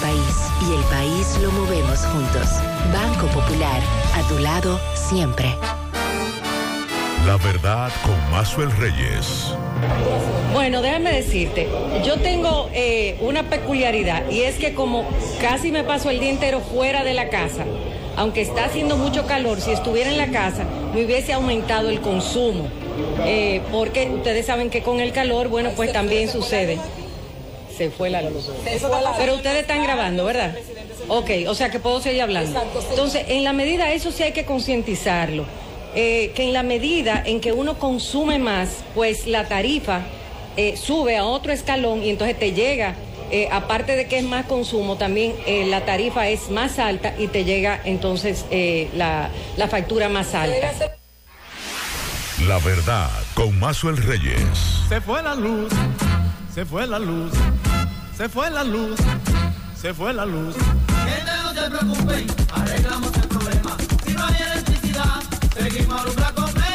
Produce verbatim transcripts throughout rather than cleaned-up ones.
país y el país lo movemos juntos. Banco Popular, a tu lado siempre. La verdad con Maxwell Reyes. Bueno, déjame decirte, yo tengo eh, una peculiaridad y es que como casi me paso el día entero fuera de la casa, aunque está haciendo mucho calor, si estuviera en la casa me hubiese aumentado el consumo, eh, porque ustedes saben que con el calor, bueno, pues también sucede. Se fue la luz. Pero ustedes están grabando, ¿verdad? Ok, o sea que puedo seguir hablando. Entonces, en la medida, eso sí hay que concientizarlo. Eh, que en la medida en que uno consume más, pues la tarifa eh, sube a otro escalón y entonces te llega, eh, aparte de que es más consumo, también eh, la tarifa es más alta y te llega entonces eh, la, la factura más alta. La verdad con Maxwell Reyes. Se fue la luz, se fue la luz, se fue la luz, se fue la luz. Gente, no se preocupen, arreglamos el problema. Si no hay electricidad, seguimos alumbrando con vela.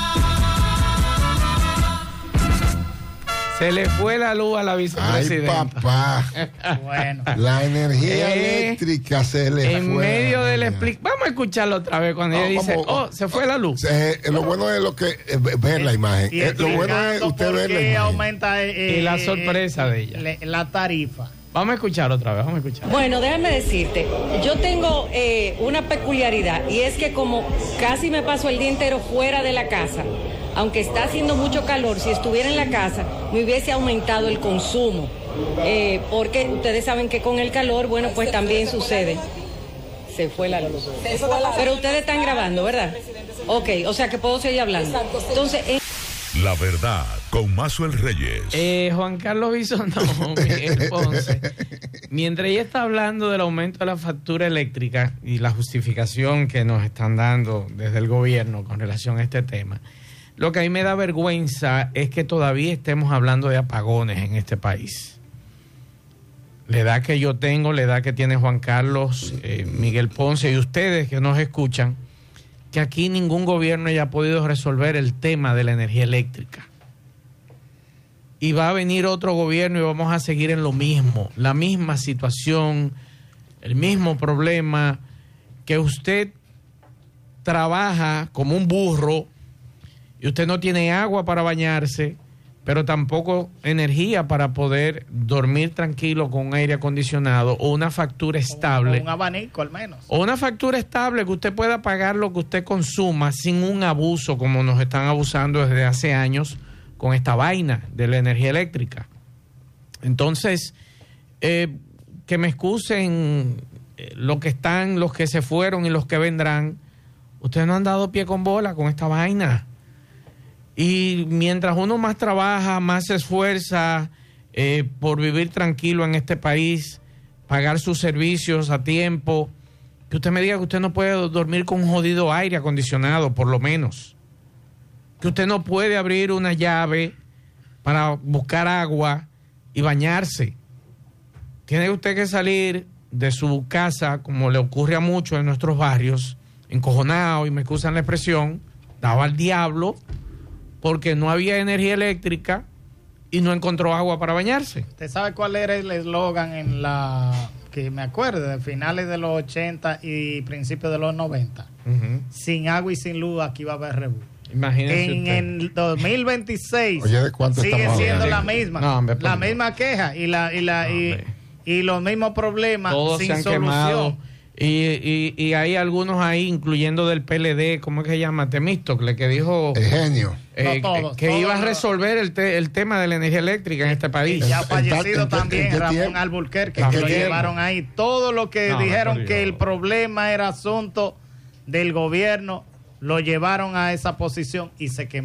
Se le fue la luz a la vicepresidenta. Ay, papá. Bueno. La energía Eh, eléctrica se le en fue. En medio del explic... Vamos a escucharlo otra vez cuando no, ella dice, como, oh, se fue la luz. Eh, lo bueno es lo que eh, ver la imagen. Y Eh, lo bueno es usted ver la imagen. Aumenta, eh, y la sorpresa eh, de ella. Le, la tarifa. Vamos a escuchar otra vez, vamos a escuchar. Bueno, déjame decirte, yo tengo eh, una peculiaridad y es que como casi me paso el día entero fuera de la casa, aunque está haciendo mucho calor, si estuviera en la casa me hubiese aumentado el consumo, eh, porque ustedes saben que con el calor, bueno, pues también sucede. Se fue la luz. Pero ustedes están grabando, ¿verdad? Ok, o sea que puedo seguir hablando. Entonces, en... La verdad con Maxwell Reyes. Eh, Juan Carlos Bisonó, Miguel Ponce, mientras ella está hablando del aumento de la factura eléctrica y la justificación que nos están dando desde el gobierno con relación a este tema, lo que a mí me da vergüenza es que todavía estemos hablando de apagones en este país. La edad que yo tengo, la edad que tiene Juan Carlos, eh, Miguel Ponce y ustedes que nos escuchan, que aquí ningún gobierno haya podido resolver el tema de la energía eléctrica. Y va a venir otro gobierno y vamos a seguir en lo mismo, la misma situación, el mismo problema, que usted trabaja como un burro y usted no tiene agua para bañarse, pero tampoco energía para poder dormir tranquilo con un aire acondicionado o una factura estable. O un abanico al menos. O una factura estable que usted pueda pagar lo que usted consuma sin un abuso como nos están abusando desde hace años con esta vaina de la energía eléctrica. Entonces, eh, que me excusen eh, los que están, los que se fueron y los que vendrán, ustedes no han dado pie con bola con esta vaina. Y mientras uno más trabaja, más se esfuerza eh, por vivir tranquilo en este país, pagar sus servicios a tiempo, que usted me diga que usted no puede dormir con un jodido aire acondicionado, por lo menos. Que usted no puede abrir una llave para buscar agua y bañarse. Tiene usted que salir de su casa, como le ocurre a muchos en nuestros barrios, encojonado, y me excusan la expresión, daba al diablo, porque no había energía eléctrica y no encontró agua para bañarse. ¿Usted sabe cuál era el eslogan en la que me acuerdo, de finales de los ochenta y principios de los noventa? Uh-huh. Sin agua y sin luz, aquí va a haber rebú. Imagínese en usted. el dos mil veintiséis Oye, ¿de cuánto sigue estamos siendo hablando? la misma, no, hombre, la no. misma queja y la y la no, y, y los mismos problemas. Todos sin se han solución. quemado. Y, y, y hay algunos ahí, incluyendo del P L D, ¿cómo es que se llama? Temístocle, que dijo El genio. eh, No todos, que todos iba a los- resolver el, te, el tema de la energía eléctrica en este país. Y ya ¿En- fallecido en- en- también en qué Ramón tiempo? Alburquerque, ¿En que qué lo tiempo? llevaron ahí. Todo lo que No, dijeron no, que no. el problema era asunto del gobierno, lo llevaron a esa posición y se quemó.